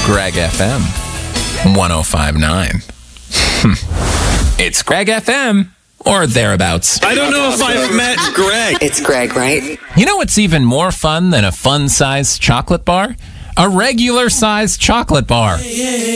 Greg FM 1059. It's Greg FM or thereabouts. I don't know if I've met Greg. It's Greg, right? You know what's even more fun than a fun-sized chocolate bar? A regular-sized chocolate bar.